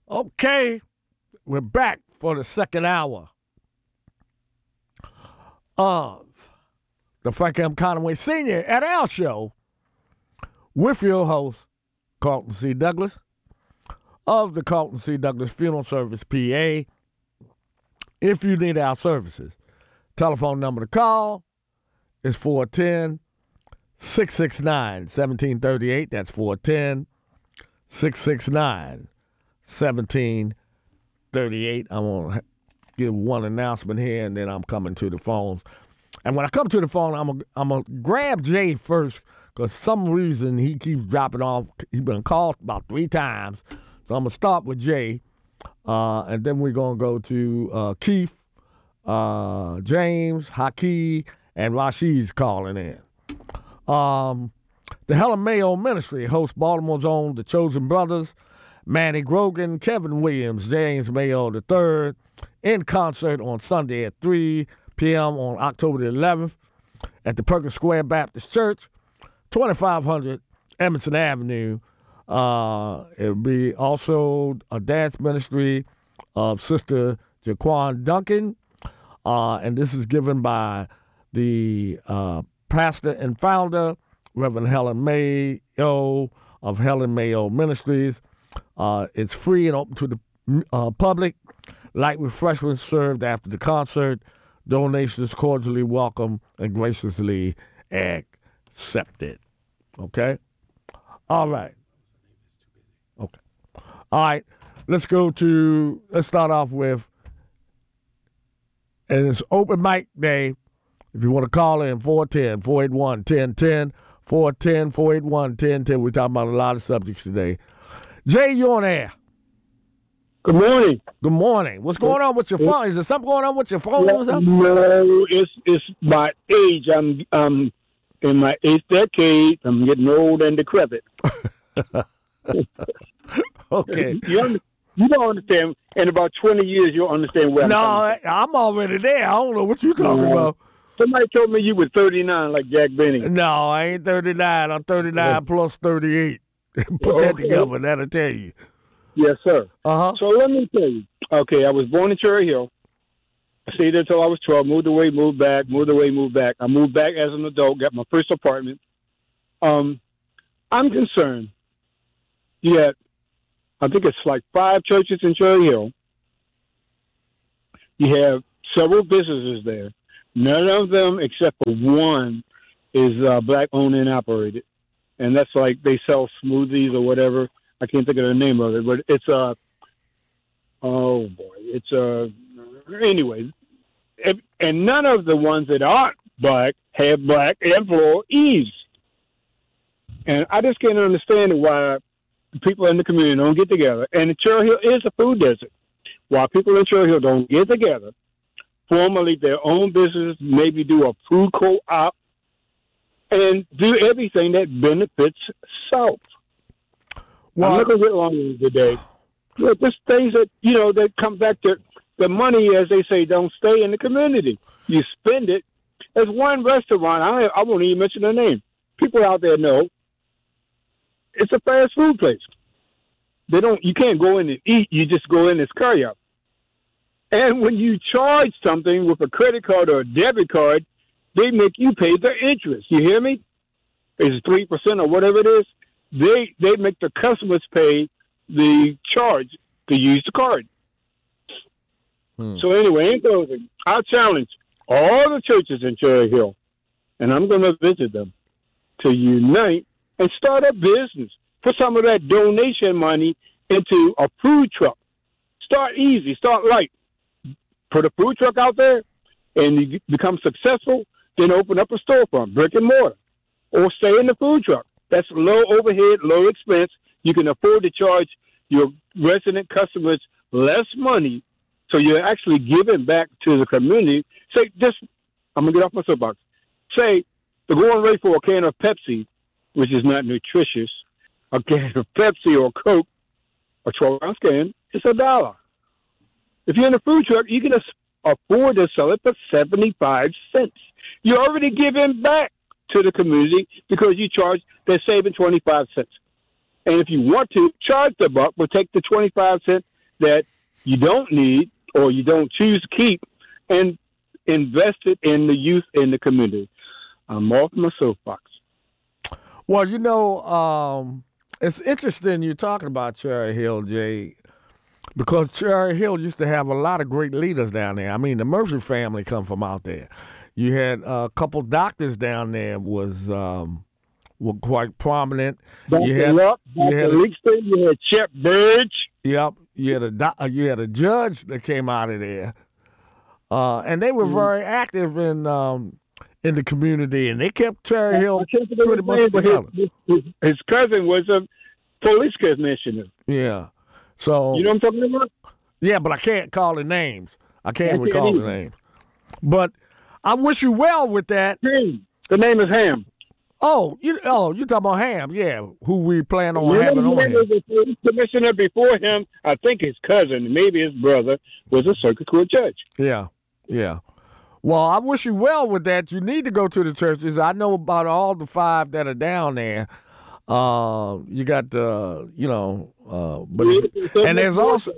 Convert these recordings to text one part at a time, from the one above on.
Okay, we're back for the second hour of the Frank M. Conaway Sr. at our show with your host, Carlton C. Douglas of the Carlton C. Douglas Funeral Service, PA. If you need our services, telephone number to call is 410-669-1738. That's 410-669-1738. I'm going to give one announcement here, and then I'm coming to the phones. And when I come to the phone, I'm going to grab Jay first because some reason he keeps dropping off. He's been called about 3 times. So I'm going to start with Jay, and then we're going to go to Keith, James, Haki, and Rashid's calling in. The Helen Mayo Ministry hosts Baltimore's own The Chosen Brothers, Manny Grogan, Kevin Williams, James Mayo III, in concert on Sunday at 3 p.m. on October the 11th at the Perkins Square Baptist Church, 2500 Emerson Avenue. It'll be also a dance ministry of Sister Jaquan Duncan, and this is given by the pastor and founder, Reverend Helen Mayo of Helen Mayo Ministries. It's free and open to the public. Light refreshments served after the concert. Donations cordially welcome and graciously accepted. Okay? All right. Okay. All right. Let's start off with, and it's open mic day. If you want to call in, 410-481-1010, 410-481-1010. We're talking about a lot of subjects today. Jay, you on air. Good morning. Good morning. What's going on with your phone? Is there something going on with your phone or something? No, it's my age. I'm in my 8th decade. I'm getting old and decrepit. Okay. You don't understand. In about 20 years, you'll understand where I'm coming from. I'm already there. I don't know what you're talking about. Somebody told me you were 39 like Jack Benny. No, I ain't 39. I'm 39 plus 38. Put that together, and that'll tell you. Yes, sir. Uh-huh. So let me tell you. Okay, I was born in Cherry Hill. I stayed there until I was 12. Moved away, moved back, moved away, moved back. I moved back as an adult, got my first apartment. I'm concerned. Yeah, I think it's like 5 churches in Cherry Hill. You have several businesses there. None of them, except for one, is black-owned and operated. And that's like they sell smoothies or whatever. I can't think of the name of it, but it's anyway. And none of the ones that aren't black have black employees. And I just can't understand why people in the community don't get together. And Cherry Hill is a food desert. Why people in Cherry Hill don't get together, formulate their own business, maybe do a food co-op, and do everything that benefits South. Well, I'm not going to get long with you today. Look, there's things that, that come back to the money, as they say, don't stay in the community. You spend it. There's one restaurant, I won't even mention the name. People out there know. It's a fast food place. You can't go in and eat. You just go in as carry out. And when you charge something with a credit card or a debit card, they make you pay the interest. You hear me? It's 3% or whatever it is. They make the customers pay the charge to use the card. So anyway, in closing, I challenge all the churches in Cherry Hill, and I'm going to visit them, to unite and start a business. Put some of that donation money into a food truck. Start easy. Start light. Put a food truck out there, and you become successful, then open up a storefront, brick and mortar, or stay in the food truck. That's low overhead, low expense. You can afford to charge your resident customers less money, so you're actually giving back to the community. Say, I'm going to get off my soapbox. Say, the going rate for a can of Pepsi, which is not nutritious, a can of Pepsi or Coke, a 12-ounce can, is $1. If you're in a food truck, you can afford to sell it for 75 cents. You're already giving back to the community because they're saving 25 cents. And if you want to, charge the buck, but take the 25 cents that you don't need or you don't choose to keep, and invest it in the youth in the community. I'm off my soapbox. Well, it's interesting you're talking about Cherry Hill, Jay, because Cherry Hill used to have a lot of great leaders down there. I mean, the Murphy family come from out there. You had a couple doctors down there were quite prominent. You had Leakston, you had Shep Burge. Yep, you had a judge that came out of there, and they were very active in the community, and they kept Cherry Hill pretty much together. His cousin was a police commissioner. Yeah, so you know what I'm talking about? Yeah, but I can't call the names. I can't recall the names. But I wish you well with that. The name is Ham. You talking about Ham? Yeah, who we plan on having on here. The police commissioner before him, I think his cousin, maybe his brother, was a circuit court judge. Yeah. Well, I wish you well with that. You need to go to the churches. I know about all the 5 that are down there. You got and there's also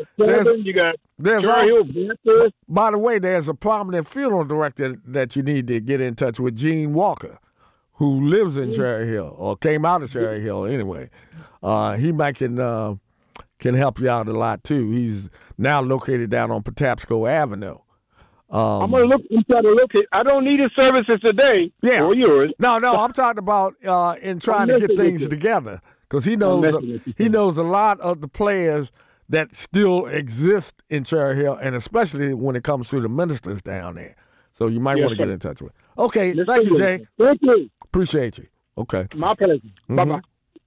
by the way, there's a prominent funeral director that you need to get in touch with, Gene Walker, who lives in Cherry Hill or came out of Cherry Hill anyway. He might can help you out a lot too. He's now located down on Patapsco Avenue. I'm gonna try to locate. I don't need his services today. Yeah, or yours. No. I'm talking about in trying to get things together, because he knows a lot of the players that still exist in Cherry Hill, and especially when it comes to the ministers down there. So you might want to get in touch with. Okay, thank you, Jay. Thank you. Appreciate you. Okay. My pleasure. Mm-hmm. Bye-bye.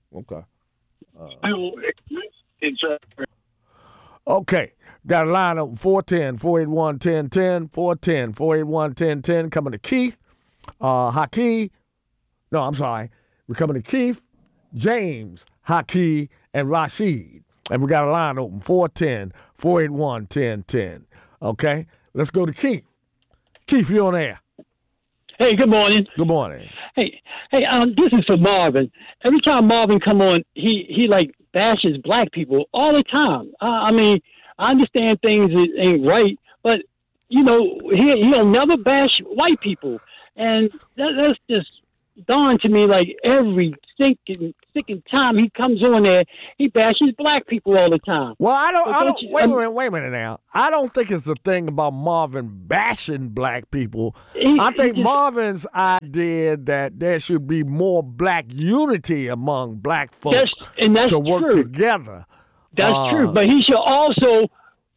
Okay. Okay. Got a line up 410-481-1010, 410-481-1010. Coming to Keith, Haki. No, I'm sorry. We're coming to Keith, James, Haki, and Rashid. And we got a line open, 410-481-1010. Okay? Let's go to Keith. Keith, you're on air. Hey, good morning. Good morning. Hey, this is for Marvin. Every time Marvin come on, he like bashes black people all the time. I mean, I understand things ain't right, but he'll never bash white people, and that's just dawned to me. Like every stinking time he comes on there, he bashes black people all the time. Well, wait a minute now. I don't think it's the thing about Marvin bashing black people. I think Marvin's idea that there should be more black unity among black folks to work together. That's true, but he should also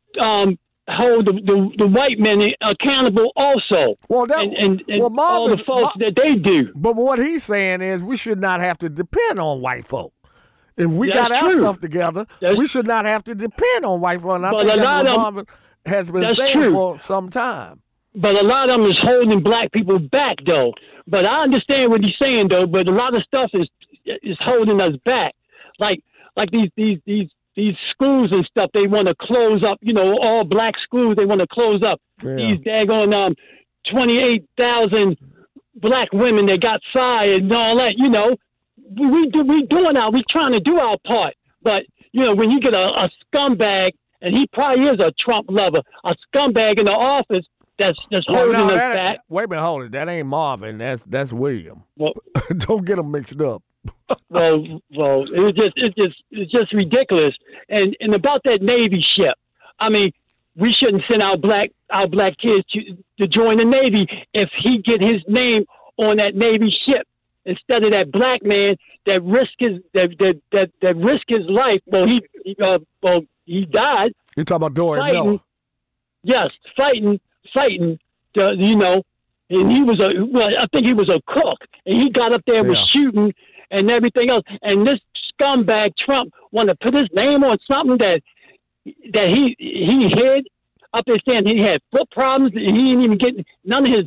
hold the white men accountable also. And Marvin, all the folks that they do. But what he's saying is we should not have to depend on white folk. If we got our stuff together, we should not have to depend on white folk. And I think that's what Marvin has been saying for some time. But a lot of them is holding black people back, though. But I understand what he's saying, though. But a lot of stuff is holding us back. Like these schools and stuff, they want to close up, all black schools, they want to close up. Yeah. These daggone 28,000 black women that got fired and all that, we trying to do our part. But, when you get a scumbag, and he probably is a Trump lover, a scumbag in the office that's holding us back. Wait a minute, hold it. That ain't Marvin. That's William. Well, don't get them mixed up. well, it's just ridiculous. And about that Navy ship, I mean, we shouldn't send our black kids to join the Navy if he get his name on that Navy ship instead of that black man that risk his life. Well, he died. You're talking about Dorian Miller? Yes, fighting. And he was I think he was a cook, and he got up there and was shooting and everything else. And this scumbag Trump want to put his name on something that he hid up there, saying he had foot problems. He didn't even get none of his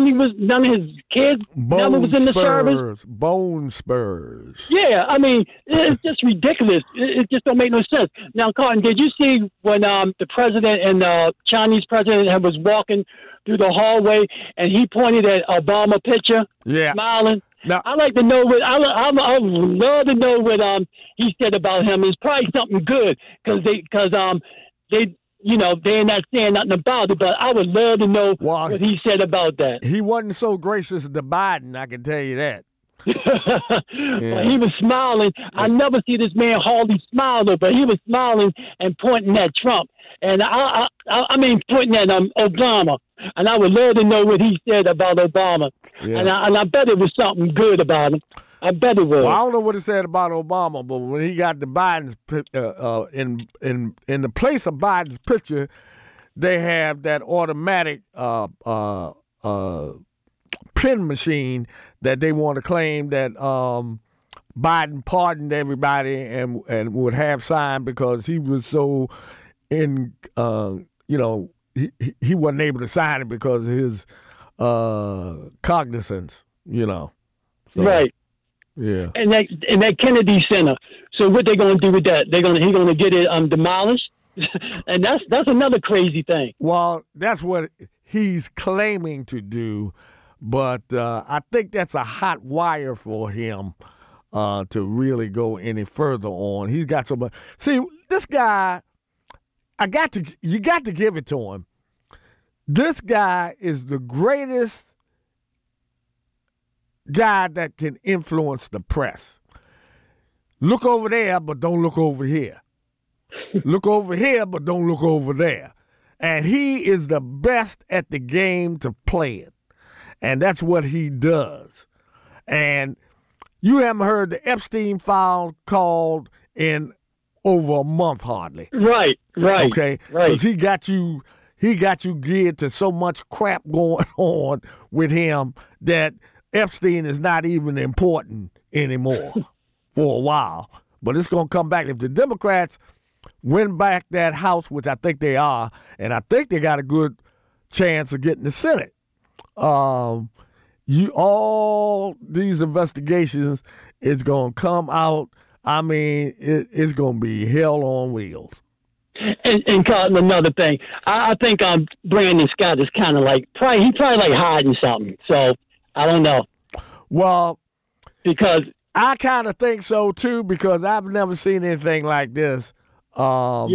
kids. None was in the service. Bone spurs. Yeah, I mean, it's just ridiculous. It just don't make no sense. Now, Carton, did you see when the president and the Chinese president was walking through the hallway and he pointed at Obama picture, smiling? Now, I like to know what I would love to know what he said about him. It's probably something good because they're not saying nothing about it. But I would love to know what he said about that. He wasn't so gracious to Biden, I can tell you that. But he was smiling. I never see this man hardly smile though, but he was smiling and pointing at Trump, and I mean pointing at Obama. And I would love to know what he said about Obama. Yeah. And I bet it was something good about him. I bet it was. Well, I don't know what it said about Obama, but when he got the Biden's in the place of Biden's picture, they have that automatic pen machine that they want to claim that Biden pardoned everybody and would have signed because he was so he wasn't able to sign it because of his cognizance, So, right. Yeah. And that Kennedy Center. So what they going to do with that? He going to get it demolished? And that's another crazy thing. Well, that's what he's claiming to do, but I think that's a hot wire for him to really go any further on. He's got so much. See, this guy, you got to give it to him. This guy is the greatest guy that can influence the press. Look over there, but don't look over here. Look over here, but don't look over there. And he is the best at the game to play it. And that's what he does. And you haven't heard the Epstein file called in over a month hardly. Right. Okay? Right. Because he got you geared to so much crap going on with him that Epstein is not even important anymore for a while. But it's going to come back. If the Democrats win back that House, which I think they are, and I think they got a good chance of getting the Senate, all these investigations is going to come out. I mean, it's going to be hell on wheels. And Carlton, another thing, I think Brandon Scott is kind of like, he probably like hiding something. So I don't know. Well, because I kind of think so too, because I've never seen anything like this. Of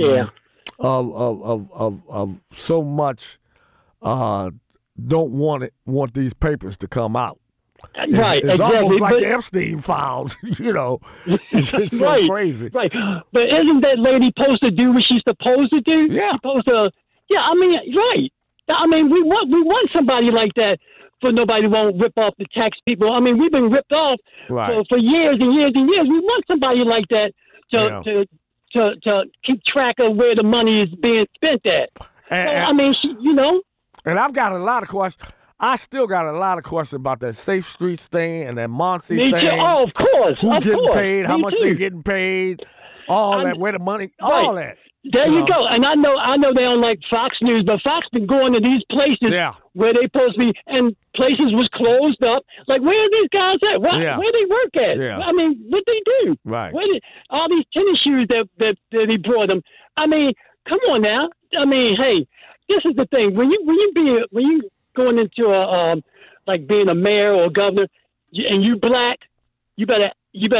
so much don't want these papers to come out. Right, it's exactly. almost like the Epstein files, It's so right, crazy. Right, but isn't that lady supposed to do what she's supposed to do? Yeah. She's supposed to. Yeah, I mean, right. I mean, we want somebody like that. For nobody won't rip off the tax people. I mean, we've been ripped off for years and years and years. We want somebody like that to keep track of where the money is being spent at. I mean, And I've got a lot of questions. I still got a lot of questions about that Safe Streets thing and that Monty thing. Oh, of course. Who's getting paid? How much they're getting paid? All that, where the money, all that. There you go. And I know they don't like Fox News, but Fox been going to these places where they supposed to be, and places was closed up. Like, where are these guys at? Where they work at? Yeah. I mean, what they do? Right. All these tennis shoes that he brought them. I mean, come on now. I mean, hey, this is the thing. When you going into a like being a mayor or a governor, and you black, you better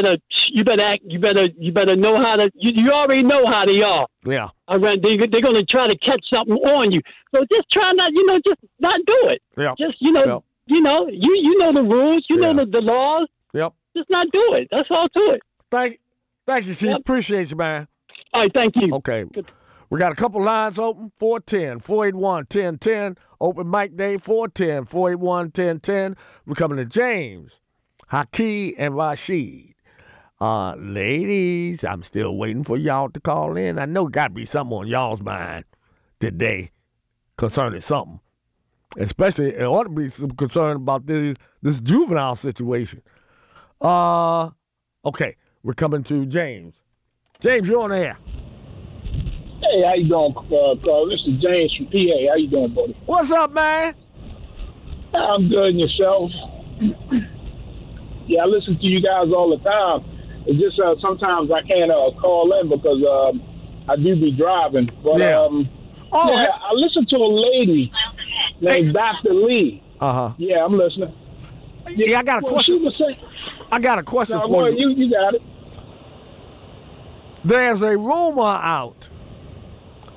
know how to. You already know how they are. Yeah. They're going to try to catch something on you. So just try not, just not do it. Yeah. Just you know the rules. You know the laws. Yep. Just not do it. That's all to it. Thank you, Keith. Yep. Appreciate you, man. All right. Thank you. Okay. We got a couple lines open, 410-481-1010. Open mic day, 410-481-1010. We're coming to James, Haki, and Rashid. Ladies, I'm still waiting for y'all to call in. I know got to be something on y'all's mind today concerning something. Especially, it ought to be some concern about this juvenile situation. Okay, we're coming to James. James, you're on the air. Hey, how you doing, Carl? This is James from PA. How you doing, buddy? What's up, man? I'm good, and yourself? Yeah, I listen to you guys all the time. It's just sometimes I can't call in because I do be driving. But I listened to a lady named Dr. Lee. Uh-huh. Yeah, I'm listening. Yeah, I got a question. She was saying, I got a question for you. You got it. There's a rumor out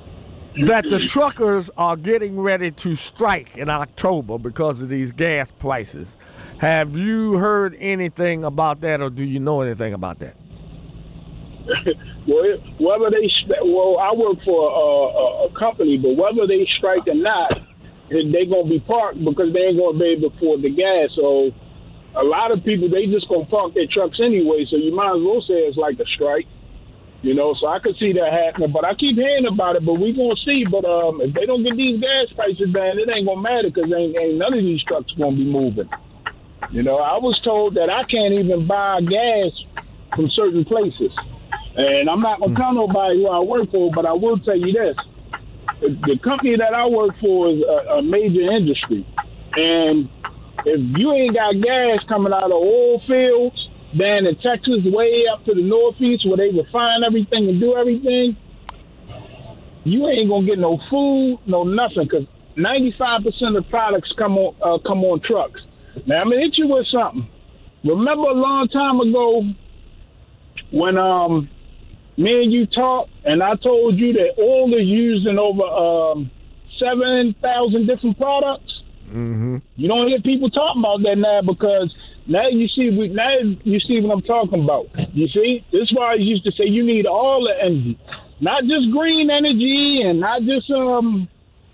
that the truckers are getting ready to strike in October because of these gas prices. Have you heard anything about that, or do you know anything about that? Well, I work for a company, but whether they strike or not, they're going to be parked because they ain't going to be able to afford the gas. So a lot of people, they just going to park their trucks anyway, so you might as well say it's like a strike. You know, so I could see that happening. But I keep hearing about it, but we're going to see. But if they don't get these gas prices down, it ain't going to matter because ain't none of these trucks going to be moving. You know, I was told that I can't even buy gas from certain places. And I'm not going to tell nobody who I work for, but I will tell you this. The company that I work for is a major industry. And if you ain't got gas coming out of oil fields down in Texas, way up to the northeast where they refine everything and do everything, you ain't going to get no food, no nothing, because 95% of products come on trucks. Now, I'm going to hit you with something. Remember a long time ago when me and you talked, and I told you that oil is used in over 7,000 different products? Mm-hmm. You don't hear people talking about that now because now you see what I'm talking about. You see? This is why I used to say you need all the energy. Not just green energy and not just, oil.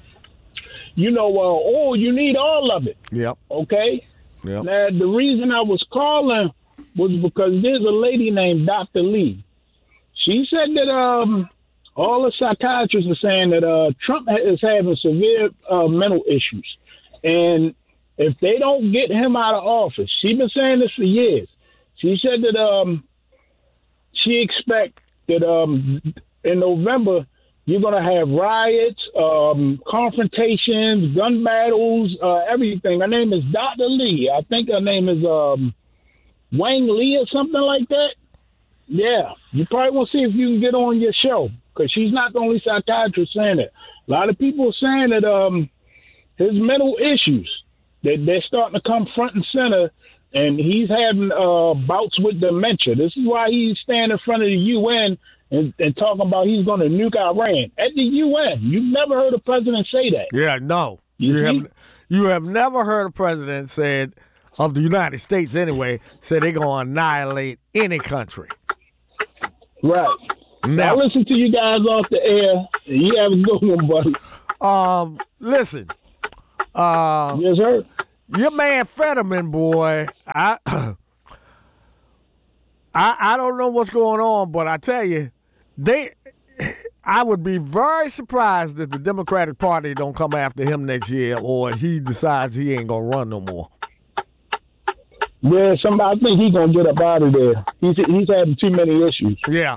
You need all of it. Yep. Okay? Yep. Now, the reason I was calling was because there's a lady named Dr. Lee. She said that all the psychiatrists are saying that Trump is having severe mental issues. And if they don't get him out of office, she's been saying this for years. She said that she expects that in November, you're going to have riots, confrontations, gun battles, everything. Her name is Dr. Lee. I think her name is Wang Lee or something like that. Yeah, you probably want to see if you can get on your show because she's not the only psychiatrist saying it. A lot of people are saying that his mental issues, they're starting to come front and center, and he's having bouts with dementia. This is why he's standing in front of the UN and talking about he's going to nuke Iran at the UN. You've never heard a president say that. Yeah, no. You have never heard a president said, of the United States anyway, say they're going to annihilate any country. Right. Now, I listen to you guys off the air. You have a good one, buddy. Listen. Yes, sir. Your man Fetterman, boy, I don't know what's going on, but I tell you, I would be very surprised if the Democratic Party don't come after him next year or he decides he ain't going to run no more. Yeah, I think he's going to get up out of there. He's having too many issues. Yeah.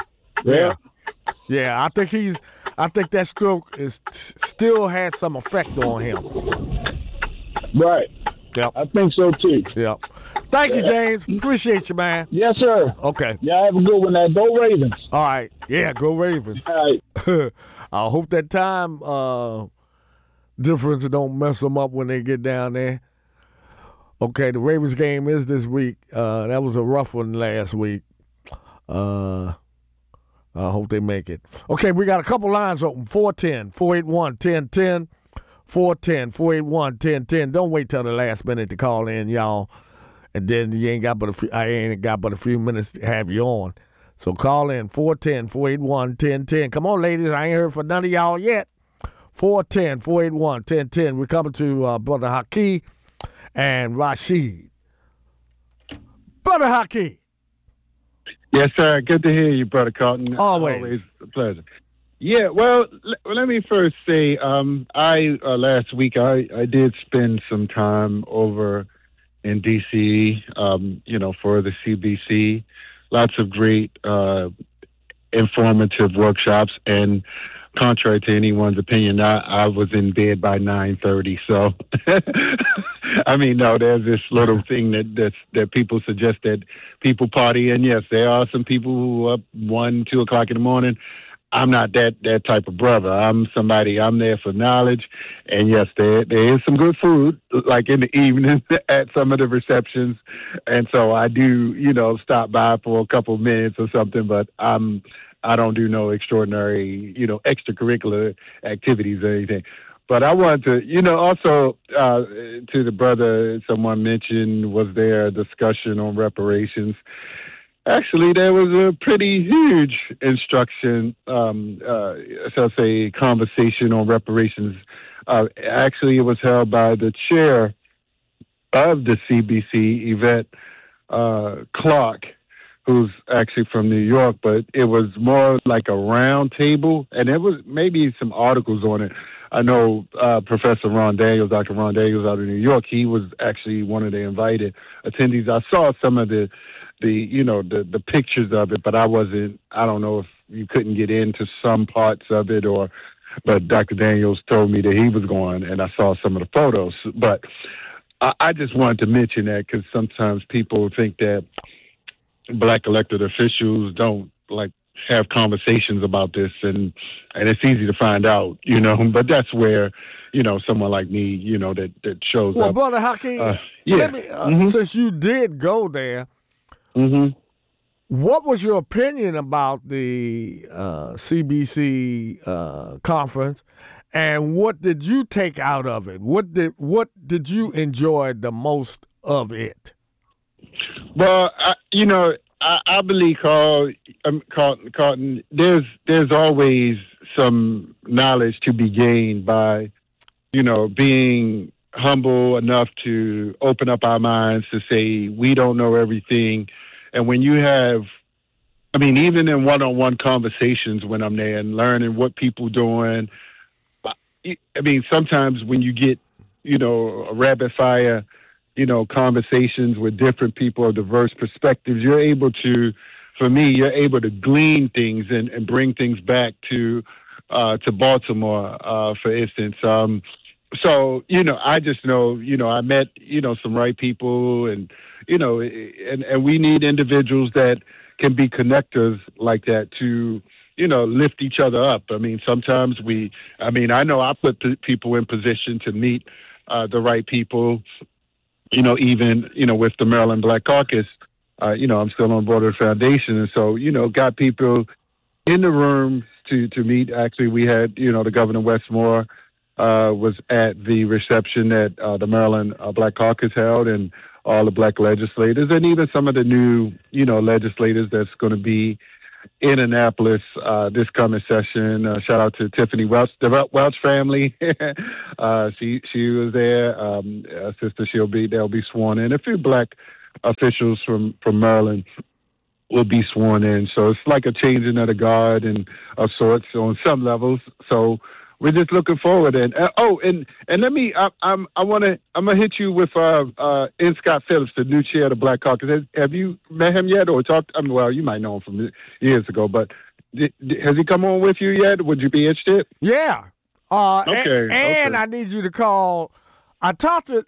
I think that stroke still had some effect on him. Right. Yep. I think so, too. Yep. Thank you, James. Appreciate you, man. Yes, sir. Okay. Yeah, have a good one. Go Ravens. All right. Yeah, go Ravens. All right. I hope that time difference don't mess them up when they get down there. Okay, the Ravens game is this week. That was a rough one last week. I hope they make it. Okay, we got a couple lines open. 410-481-1010. 410-481-1010. Don't wait till the last minute to call in, y'all. And then I ain't got but a few minutes to have you on. So call in 410-481-1010. Come on, ladies. I ain't heard from none of y'all yet. 410-481-1010. We're coming to Brother Haki and Rashid. Brother Haki. Yes, sir. Good to hear you, Brother Carlton. Always a pleasure. Yeah, well, let me first say, last week I did spend some time over in D.C., for the CBC. Lots of great informative workshops, and contrary to anyone's opinion, I was in bed by 9:30. So, there's this little thing that people suggest that people party, and yes, there are some people who are up 1, 2 o'clock in the morning. I'm not that type of brother. I'm there for knowledge. And yes, there is some good food, like in the evening at some of the receptions. And so I do, stop by for a couple of minutes or something, but I'm I don't do no extraordinary, extracurricular activities or anything. But I wanted to, also to the brother, someone mentioned, was there a discussion on reparations? Actually, there was a pretty huge instruction, conversation on reparations. Actually, it was held by the chair of the CBC, Yvette Clark, who's actually from New York, but it was more like a round table, and there was maybe some articles on it. I know Professor Ron Daniels, Dr. Ron Daniels out of New York, he was actually one of the invited attendees. I saw some of the pictures of it, but I don't know if you couldn't get into some parts of it but Dr. Daniels told me that he was going, and I saw some of the photos. But I just wanted to mention that because sometimes people think that Black elected officials don't have conversations about this, and it's easy to find out, but that's where, someone like me, that shows up. Well, Brother Hakeem, let me, since you did go there, what was your opinion about the CBC conference, and what did you take out of it? What did you enjoy the most of it? Well, I believe, Carlton, there's always some knowledge to be gained by, being humble enough to open up our minds to say we don't know everything. And when you have, even in one-on-one conversations when I'm there and learning what people doing, sometimes when you get, a rapid fire, conversations with different people of diverse perspectives, you're able to glean things and bring things back to Baltimore, for instance. So, I just know, I met, some right people and we need individuals that can be connectors like that to, lift each other up. Sometimes I know I put people in position to meet the right people, even, with the Maryland Black Caucus, I'm still on board of the foundation. And so, got people in the room to meet. Actually, we had, the Governor Westmore was at the reception that the Maryland Black Caucus held, and all the Black legislators, and even some of the new, legislators that's going to be in Annapolis this coming session. Shout out to Tiffany Welch, the Welch family. She was there. Sister, they'll be sworn in. A few Black officials from Maryland will be sworn in. So it's like a changing of the guard and of sorts on some levels. So we're just looking forward. And let me, I'm gonna hit you with N. Scott Phillips, the new chair of the Black Caucus. Have you met him yet, or talked? Well, you might know him from years ago, but has he come on with you yet? Would you be interested? Yeah. Okay. And I need you to call. I talked to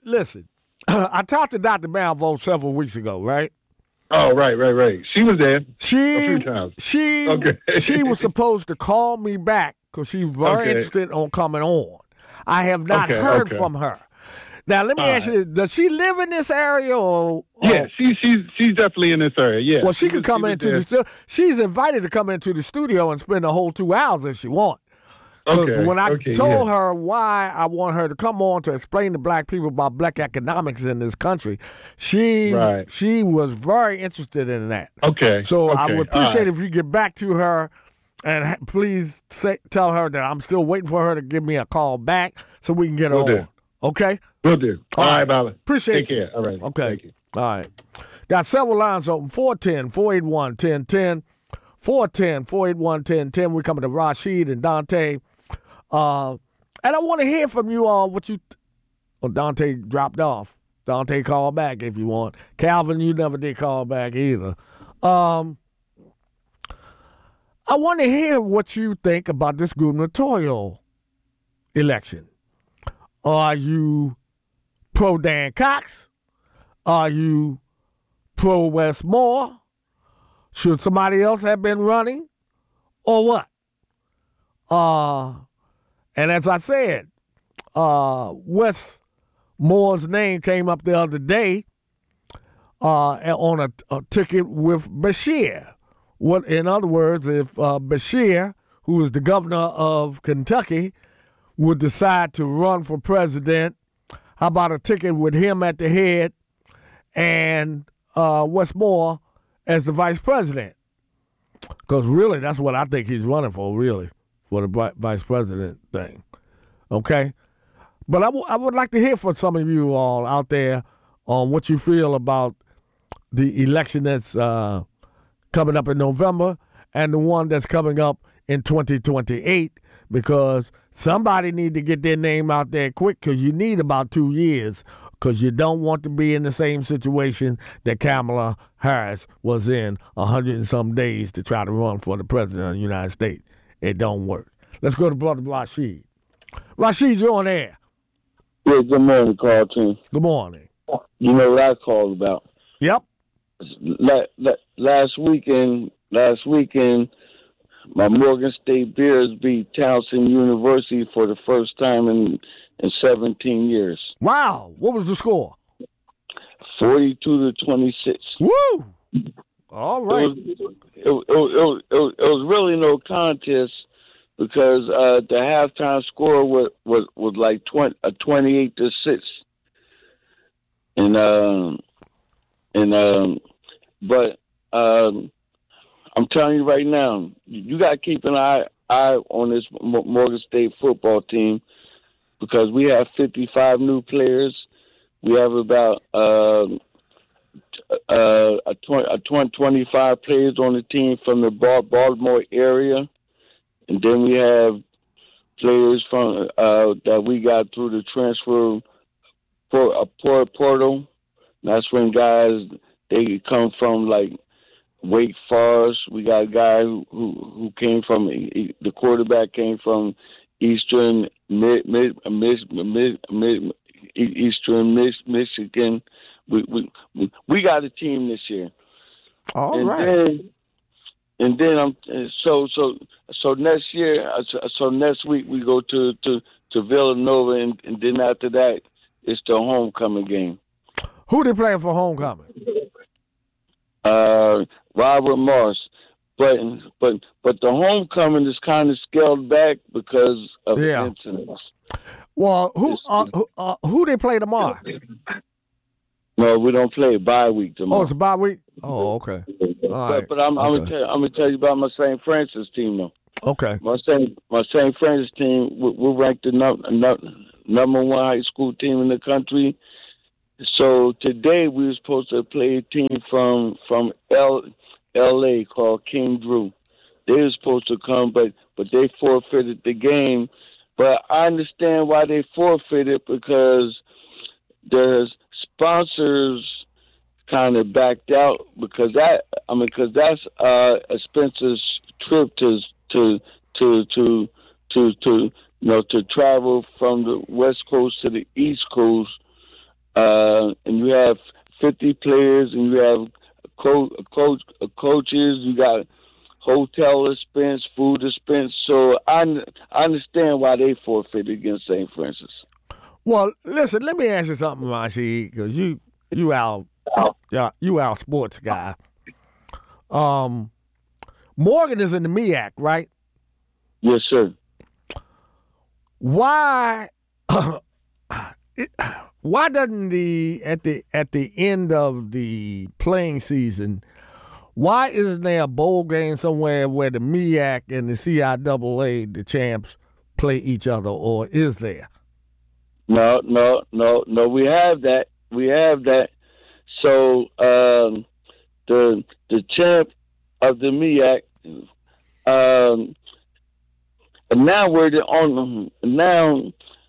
Dr. Malvo several weeks ago, right? Oh, right. She was there a few times. She was supposed to call me back because she's very interested on coming on. I have not heard from her. Now, let me ask you this. Does she live in this area? Yeah, she's definitely in this area, yeah. Well, she could come into the studio. She's invited to come into the studio and spend the whole 2 hours if she wants. Because when I told her why I want her to come on to explain to Black people about Black economics in this country, she was very interested in that. So I would appreciate if you get back to her and please tell her that I'm still waiting for her to give me a call back so we can get her on. Okay? Will do. All right, Baba. Appreciate Take care. All right. Okay. Thank you. All right. Got several lines open. 410-481-1010. 410-481-1010. We're coming to Rashid and Dante. And I want to hear from you all what you... Dante dropped off. Dante, call back if you want. Calvin, you never did call back either. I want to hear what you think about this gubernatorial election. Are you pro Dan Cox? Are you pro Wes Moore? Should somebody else have been running? Or what? And as I said, Wes Moore's name came up the other day on a ticket with Beshear. What, in other words, if Beshear, who is the governor of Kentucky, would decide to run for president, how about a ticket with him at the head and Wes Moore as the vice president? Because really, that's what I think he's running for, really, for the vice president thing. Okay? But I would like to hear from some of you all out there on what you feel about the election that's coming up in November and the one that's coming up in 2028, because somebody need to get their name out there quick, because you need about 2 years, because you don't want to be in the same situation that Kamala Harris was in 100 and some days to try to run for the president of the United States. It don't work. Let's go to Brother Rashid. Rashid, you're on air. Yeah, good morning, Carlton. Good morning. You know what I called about? Yep. Last weekend, my Morgan State Bears beat Towson University for the first time in 17 years. Wow. What was the score? 42-26. Woo! All right. It was really no contest because the halftime score was like 28-6. But I'm telling you right now, you got to keep an eye on this Morgan State football team, because we have 55 new players. We have about 25 players on the team from the Baltimore area, and then we have players from that we got through the transfer portal. That's when guys, they come from like Wake Forest. We got a guy who came from, the quarterback came from Eastern Michigan. We got a team this year. All right. And then so next year, so next week we go to Villanova, and then after that it's the homecoming game. Who they playing for homecoming? Robert Morris. But the homecoming is kind of scaled back because of incidents. Well, who they play tomorrow? No, we don't play bye week tomorrow. Oh, it's a bye week. Oh, okay. All right. But I'm gonna tell you about my St. Francis team though. Okay. My St. Francis team, we're ranked the number one high school team in the country. So today we were supposed to play a team from L.A. called King Drew. They were supposed to come, but they forfeited the game. But I understand why they forfeited, because their sponsors kind of backed out, because that's Spencer's trip to travel from the West Coast to the East Coast. And you have 50 players, and you have coaches, you got hotel expense, food expense. So I understand why they forfeited against St. Francis. Well, listen, let me ask you something, Rashid, because you our sports guy. Morgan is in the MEAC, right? Yes, sir. Why doesn't at the end of the playing season, why isn't there a bowl game somewhere where the MEAC and the CIAA, the champs, play each other, or is there? No. We have that. So the champ of the MEAC, now we're now.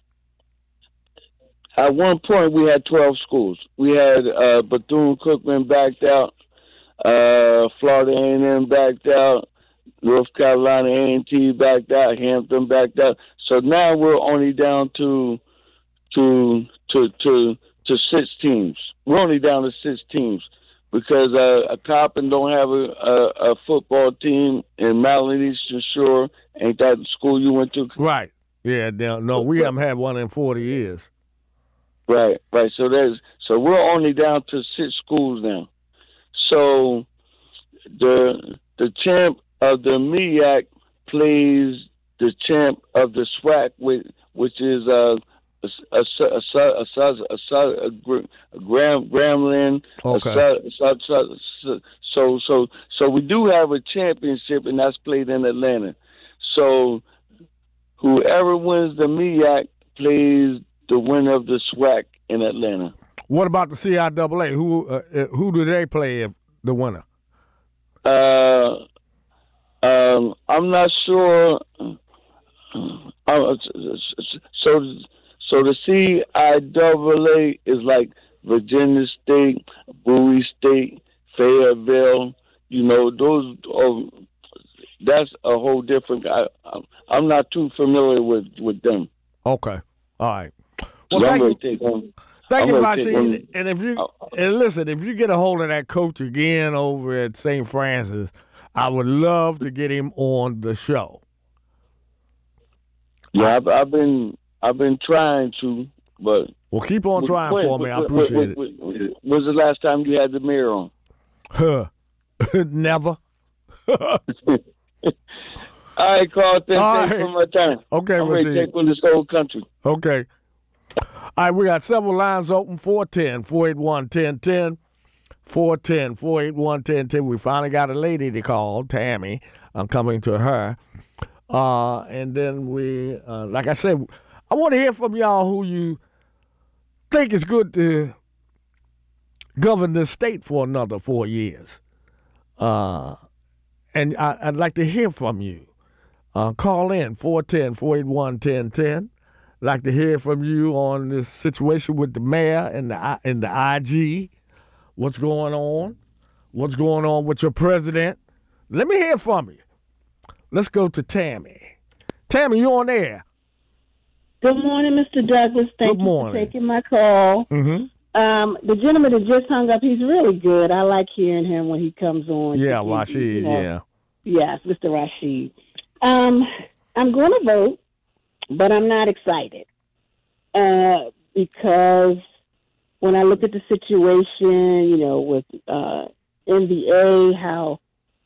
At one point, we had 12 schools. We had Bethune-Cookman backed out, Florida A&M backed out, North Carolina A&T backed out, Hampton backed out. So now we're only down to 6 teams. We're only down to 6 teams because Coppin don't have a football team, in Maryland Eastern Shore. Ain't that the school you went to? Right. Yeah. No, we haven't had one in 40 years. Right. So we're only down to 6 schools now. So the the champ of the MEAC plays the champ of the SWAC, which is Gremlin. Okay. So we do have a championship, and that's played in Atlanta. So whoever wins the MEAC plays the winner of the SWAC in Atlanta. What about the CIAA? Who do they play if the winner? I'm not sure. So the CIAA is like Virginia State, Bowie State, Fayetteville. Those. That's a whole different. I'm not too familiar with them. Okay. All right. Well, thank you, Rashid. And if you get a hold of that coach again over at St. Francis, I would love to get him on the show. Yeah, I've been trying to, but keep on trying for me. I appreciate it. When's the last time you had the mayor on? Never. All right, Carl. Thanks for my time. Okay, I'm ready to take on this whole country. Okay. All right, we got several lines open. 410-481-1010. 410-481-1010. We finally got a lady to call, Tammy. I'm coming to her. And then we, like I said, I want to hear from y'all who you think is good to govern the state for another 4 years. And I'd like to hear from you. Call in, 410-481-1010. Like to hear from you on this situation with the mayor and the IG. What's going on? What's going on with your president? Let me hear from you. Let's go to Tammy. Tammy, you on air? Good morning, Mr. Douglas. Thank you for taking my call. Mm-hmm. The gentleman that just hung up, he's really good. I like hearing him when he comes on. Yeah, Rashid, yeah. Yes, Mr. Rashid. I'm going to vote, but I'm not excited because when I look at the situation, with NBA, how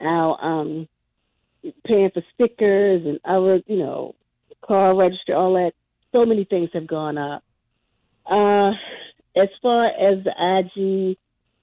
paying for stickers and other, car register, all that, so many things have gone up. As far as the IG,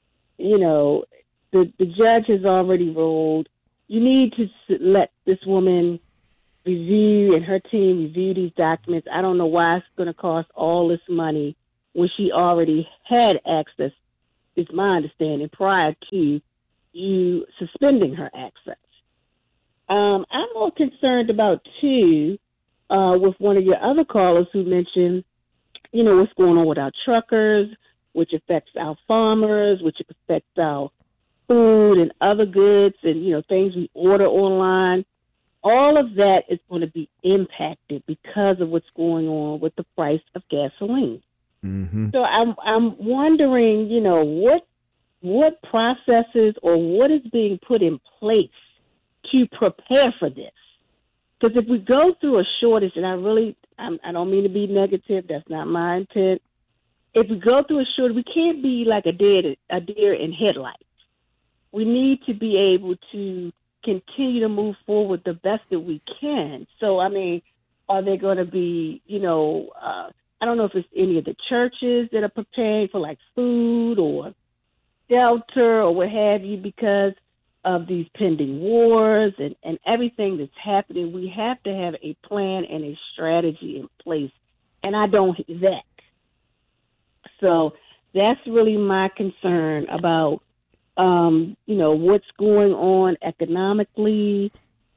the judge has already ruled. You need to let this woman review and her team review these documents. I don't know why it's going to cost all this money when she already had access, is my understanding, prior to you suspending her access. I'm more concerned about, too, with one of your other callers who mentioned, what's going on with our truckers, which affects our farmers, which affects our food and other goods and, things we order online. All of that is going to be impacted because of what's going on with the price of gasoline. Mm-hmm. So I'm wondering, what processes or what is being put in place to prepare for this? Because if we go through a shortage, and I don't mean to be negative, that's not my intent. If we go through a shortage, we can't be like a deer in headlights. We need to be able to continue to move forward the best that we can. So, are there going to be, I don't know if it's any of the churches that are preparing for like food or shelter or what have you because of these pending wars and everything that's happening. We have to have a plan and a strategy in place. And I don't hear that. So that's really my concern about, what's going on economically,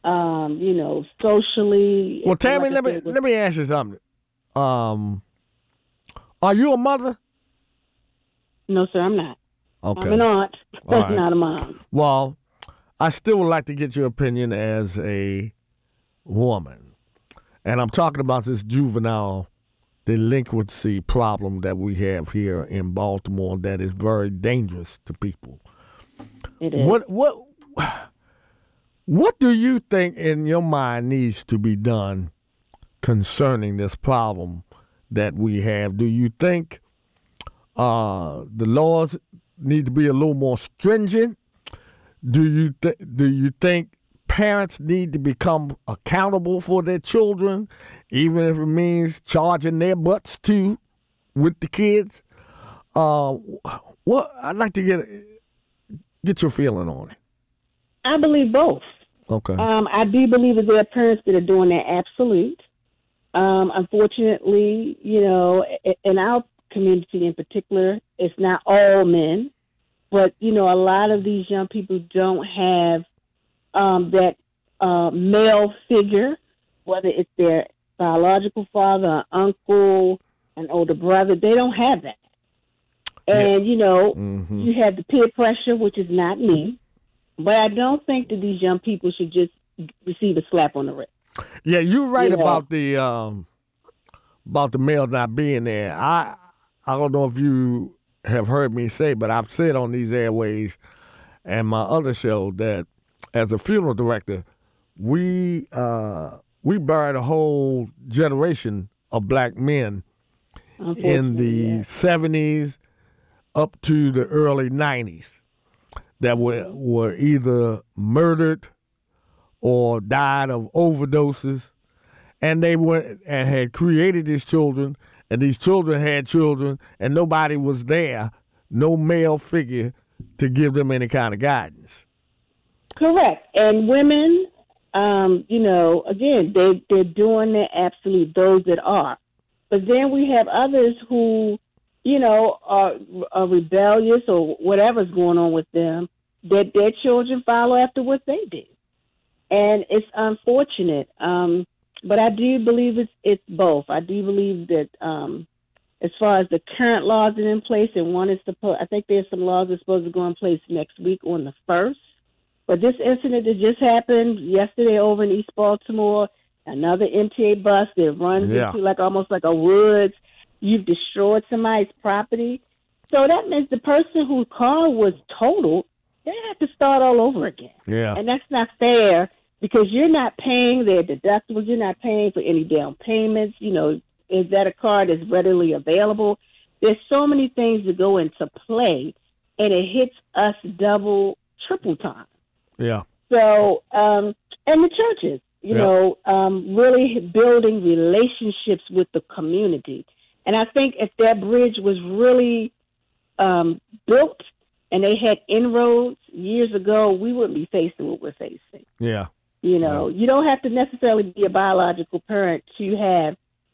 socially. Well, Tammy, let me ask you something. Are you a mother? No, sir, I'm not. Okay. I'm an aunt, right. Not a mom. Well, I still would like to get your opinion as a woman. And I'm talking about this juvenile delinquency problem that we have here in Baltimore that is very dangerous to people. It is. What do you think in your mind needs to be done concerning this problem that we have? Do you think the laws need to be a little more stringent? Do you think parents need to become accountable for their children, even if it means charging their butts too with the kids? What I'd like to get your feeling on it. I believe both. Okay. I do believe that there are parents that are doing their absolute. Unfortunately, in our community in particular, it's not all men, but, a lot of these young people don't have that male figure, whether it's their biological father, an uncle, an older brother. They don't have that. And, you have the peer pressure, which is not me. But I don't think that these young people should just receive a slap on the wrist. Yeah, you're right about the male not being there. I don't know if you have heard me say, but I've said on these airways and my other show that as a funeral director, we buried a whole generation of black men in the 70s up to the early 90s that were either murdered or died of overdoses, and they went and had created these children, and these children had children, and nobody was there, no male figure to give them any kind of guidance. Correct. And women, again, they're doing their absolute, those that are. But then we have others who, are rebellious or whatever's going on with them, that their children follow after what they do. And it's unfortunate. But I do believe it's both. I do believe that as far as the current laws that are in place, and one is I think there's some laws that are supposed to go in place next week on the 1st. But this incident that just happened yesterday over in East Baltimore, another MTA bus that runs into almost like a woods. You've destroyed somebody's property. So that means the person whose car was totaled, they have to start all over again. Yeah. And that's not fair because you're not paying their deductibles. You're not paying for any down payments. Is that a car that's readily available? There's so many things that go into play, and it hits us double, triple time. Yeah. So, and the churches, really building relationships with the community. And I think if that bridge was really built and they had inroads years ago, we wouldn't be facing what we're facing. Yeah. You don't have to necessarily be a biological parent to have,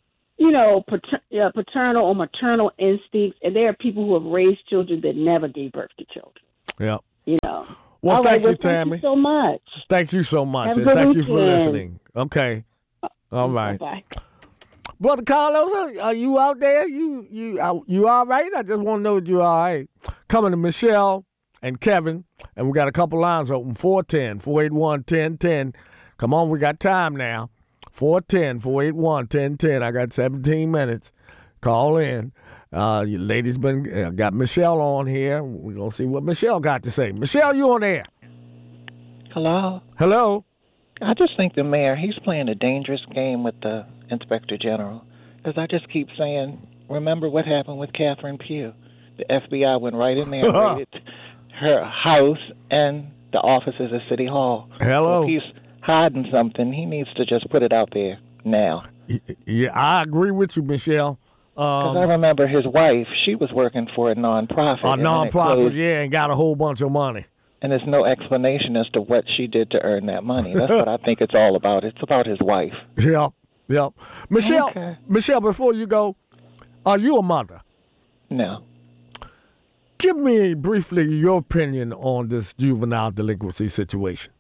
paternal or maternal instincts. And there are people who have raised children that never gave birth to children. Yeah. Well, thank you, Tammy. Thank you so much. Thank you so much. And thank you for listening. Okay. All right. Bye. Brother Carlos, are you out there? You all right? I just want to know that you're all right. Coming to Michelle and Kevin, and we got a couple lines open, 410-481-1010. Come on, we got time now. 410-481-1010. I got 17 minutes. Call in. You ladies got Michelle on here. We're going to see what Michelle got to say. Michelle, you on air. Hello. Hello. I just think the mayor, he's playing a dangerous game with the inspector general. Because I just keep saying, remember what happened with Catherine Pugh. The FBI went right in there and raided her house and the offices of City Hall. Hello. So if he's hiding something, he needs to just put it out there now. Yeah, I agree with you, Michelle. Because I remember his wife, she was working for a nonprofit. And got a whole bunch of money. And there's no explanation as to what she did to earn that money. That's what I think it's all about. It's about his wife. Yep. Michelle, okay. Michelle, before you go, are you a mother? No. Give me briefly your opinion on this juvenile delinquency situation.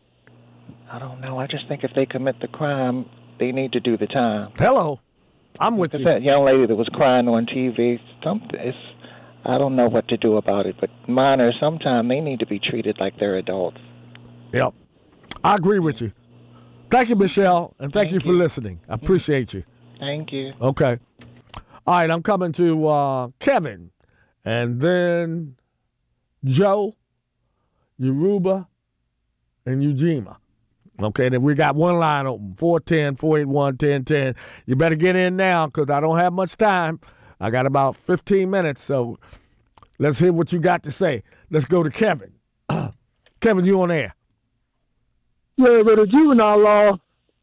I don't know. I just think if they commit the crime, they need to do the time. Hello. I'm with you. That young lady that was crying on TV, I don't know what to do about it, but minors, sometimes they need to be treated like they're adults. Yep. I agree with you. Thank you, Michelle, and thank you for listening. I appreciate you. Thank you. Okay. All right, I'm coming to Kevin, and then Joe, Yoruba, and Ujima. Okay, then we got one line open, 410-481-1010. You better get in now because I don't have much time. I got about 15 minutes, so let's hear what you got to say. Let's go to Kevin. Kevin, you on air? Yeah, but the juvenile law,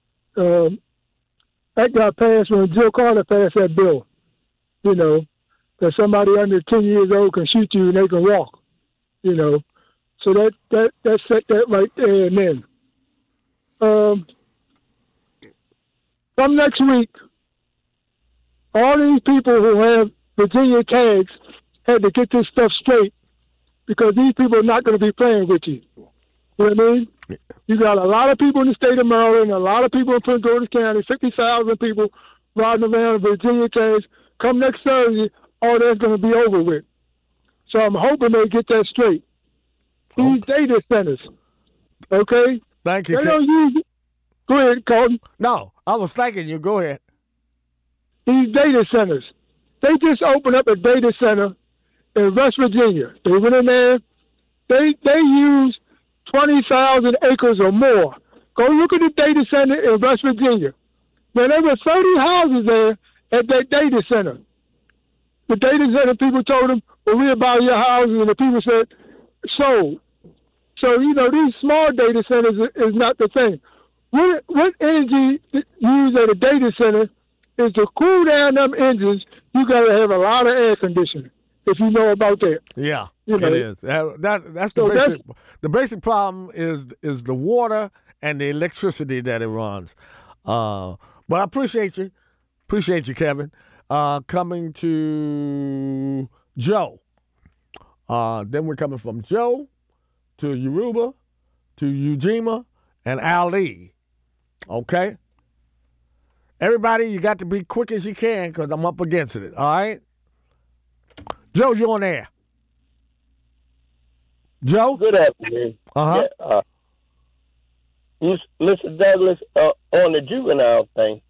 that got passed when Jill Carter passed that bill. You know, that somebody under 10 years old can shoot you and they can walk. You know, so that set that right there and then. Come next week, all these people who have Virginia tags had to get this stuff straight because these people are not going to be playing with you. You know what I mean? You got a lot of people in the state of Maryland, a lot of people in Prince George's County, 50,000 people riding around with Virginia tags. Come next Thursday, all that's going to be over with. So I'm hoping they get that straight. These data centers, okay? Thank you, they don't use. Go ahead, Colton. No, I was thanking you. Go ahead. These data centers, they just opened up a data center in West Virginia. They went in there. They use 20,000 acres or more. Go look at the data center in West Virginia. Now, there were 30 houses there at that data center. The data center people told them, well, we'll buy your houses, and the people said, sold. So, you know, these small data centers is not the thing. What energy used at a data center is to cool down them engines. You got to have a lot of air conditioning, if you know about that. Yeah, you know? It is. That's the basic. The basic problem is the water and the electricity that it runs. But I appreciate you, Kevin. Coming to Joe. Then we're coming from Joe to Yoruba to Ujima and Ali. Okay? Everybody, you got to be quick as you can because I'm up against it. All right? Joe, you on air. Joe? Good afternoon. Uh-huh. Yeah, Mr. Douglas, on the juvenile thing,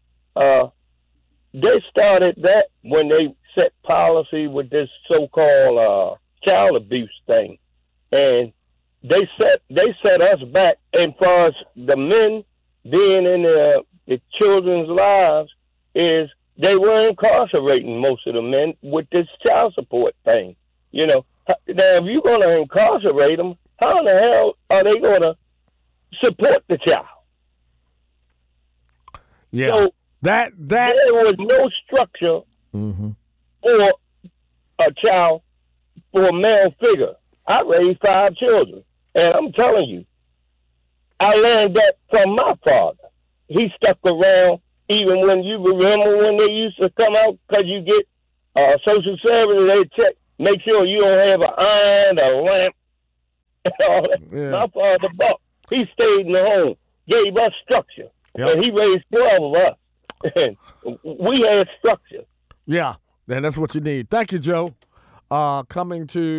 they started that when they set policy with this so-called child abuse thing. And they set us back as far as the men being in the children's lives is they were incarcerating most of the men with this child support thing. You know, now if you're going to incarcerate them, how in the hell are they going to support the child? Yeah, so that there was no structure for a child, for a male figure. I raised 5 children, and I'm telling you, I learned that from my father. He stuck around even when you remember when they used to come out because you get social services, they check, make sure you don't have an iron, a lamp, and all that. Yeah. My father, Buck, he stayed in the home, gave us structure, and he raised 12 of us. And we had structure. Yeah, and that's what you need. Thank you, Joe. Coming to